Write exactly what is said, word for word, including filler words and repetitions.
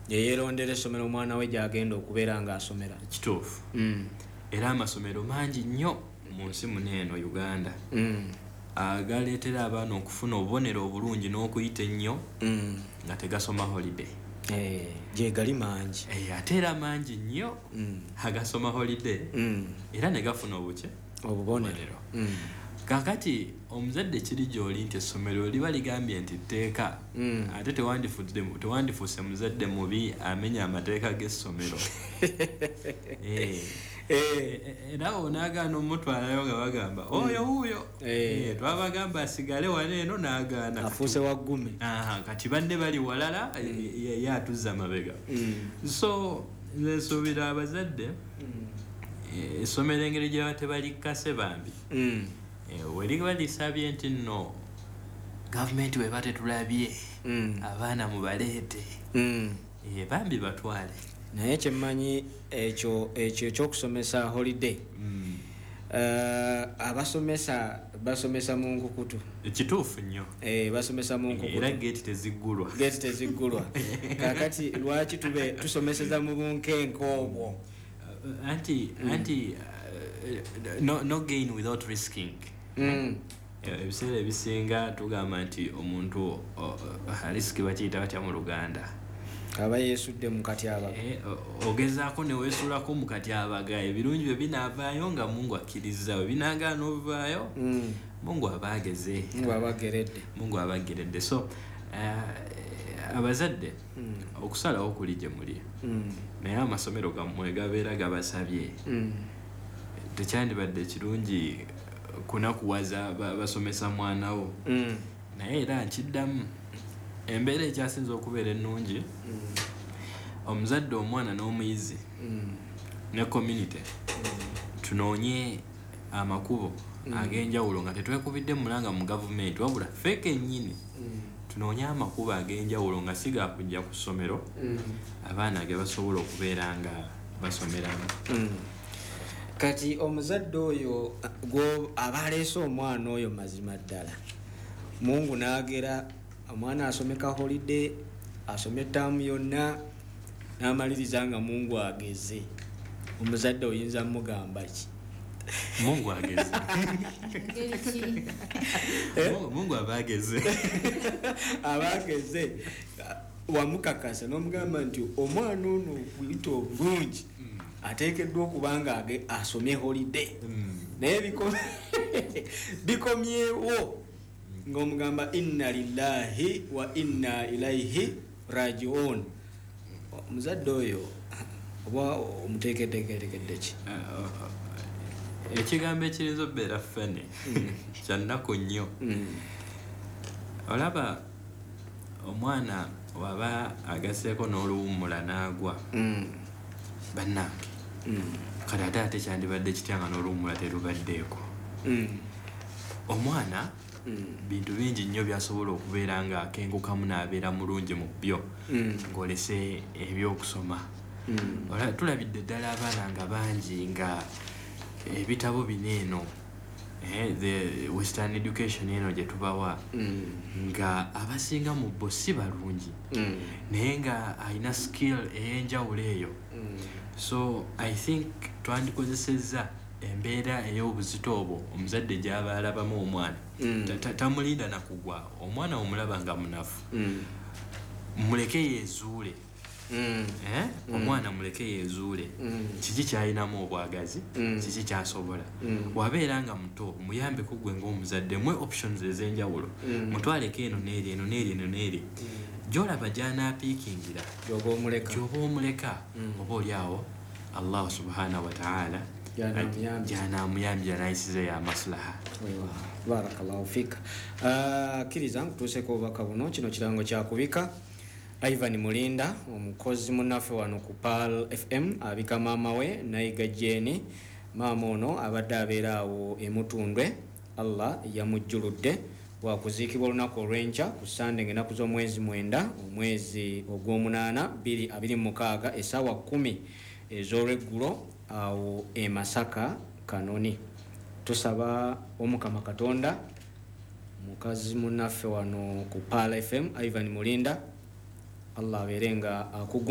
yeerondera essomero omwana we gyagenda okubeera nga asomera. Kituufu. Mm. Era amasomero mangi nnyo mu nsi muneeno Uganda. Mm. agaleetera abaana okufuna obubonero obulungi n'okuyita ennyo mm. nga tegasoma holiday. Eh, je gali mangi. Eh, ate era mangi nnyo mm. agasoma holiday mm. era ne gafuna obuke obubonero. mm. Kakati omuzadde kiri gy'oli nti essomero liba ligambye nti tteeka mm. ate tewandifudde tewandifuuse muzadde mubi amenya amateeka g'essomero. eh era onaagaana omutwalayo nga bagamba oyo wuuyo twabagamba asigale wano eno n'agaana afuuse waggumi. Kati banne bali walala ye atuzza amabega. So nsuubira abazadde essomero engeri gye baba tebalikkase bambi weliba lisabye nti nno gavumenti bwe batetulabye abaana mubaleete bambi batwale. Naye kyemmanyi ekyo ekyo ekyokusomesa holiday mm. uh, abasomesa basomesa mu nkukutu. Ekituufu nnyo. Eh, basomesa mu nkukutu. Era gate teziggulwa. Gate teziggulwa. Kakati lwaki tube tusomeseza mu bunkenke obwo? Uh, anti mm. anti uh, no, no gain without risking. Mm. Ebiseera ebisinga tugamba nti omuntu risiki bakiyita batya mu Luganda. Aba yeesudde mu katyabaga. Eh, ogezaako ne weesuulako mu katyabaga ebirungi bye binaavaayo nga Mungu akkiriza bwe binaagaana ovaayo mm. Mungu abaageze. Mungu abageredde. Mungu abageredde. So uh, abazadde mm. okusalawo kuli gye muli mm. naye amasomero gammwe gabeera gabasabye mm. tekyandibadde kirungi kunakuwaza basomesa mwanawo mm. naye era nkiddamu embeera ekyasinze okubeera ennungi mm. omuzadde omwana n'omuyizi mm. ne community mm. tunoonye amakubo mm. ag'enjawulo nga tetwekubidde mulanga mu gavumenti wabula ffe kennyini mm. tunoonye amakubo ag'enjawulo nga siga kujja ku ssomero mm. abaana ge basobola okubeera nga basomeramu. mm. Kati omuzadde oyo gwo abaleese omwana oyo mazima ddala Mungu n'agera omwana asomeka holiday asome tamu yonna n'amaliriza nga Mungu ageze omuzadde oyinza mugamba ki? Mungu ageze. Mungu abageze. Abageze wamukakasa n'omugamba nti omwana ono buyita obulungi ateekeddwa okuba nga asomye holiday naye bikomyewo ng'omugamba inna lillahi wa inna ilaihi rajiun. Muzadde oyo oba omuteeketeeketekedde ki? Ekigambo ekiyinza obbeera ffene kya nnaku nnyo. Olaba omwana waba agaseeko n'oluwummula n'agwa bannange kati ate ate kyandibadde kitya nga n'oluwummula terubaddeeko. Omwana bintu bingi nnyo byasobola okubeera nga akengukamu n'abeera mulungi mu byo ng'olese ebyokusoma. Tulabidde ddala abaana nga bangi nga ebitabo bino eno the western education eno gye tubawa nga abasinga mu bo si balungi naye nga alina skill ey'enjawulo eyo. So I think twandikozesezza embeera ey'obuzito obwo omuzadde gy'aba alabamu omwana tamulinda nakugwa omwana omulaba nga munafu muleke yeezuule. Omwana muleke yeezuule kiki kyalinamu obwagazi kiki kyasobola wabeera nga muto muyambeko gwe ng'omuzadde mwe options ez'enjawulo mutwaleko eno n'eri eno n'eri eno n'eri gy'olaba gy'anaapiikingira gy'oba omuleka oba oli awo Allah subhanahu wa ta'ala gy'anaamuyambye n'ayisize ya maslaha. Barakallahu fika. Kiriza nkutuuseko obubaka buno kino kirango kyakubika Ivan Mulinda omukozi munaffe wano ku Pearl F M abika maama we Nayiga Jeni maama ono abadde abeera awo emutundwe Allah yamujjuludde wakuziikibwa olunaku olw'enkya ku Sande ng'ennaku z'omwezi mwenda omwezi ogw'omunaana bbiri abiri mu mukaaga essaawa kkumi ez'olweggulo awo e Masaka Kanoni. Tusaba Omukama Katonda mukazi munaffe wano ku Pearl F M Ivan Mulinda Allah abeere nga akugu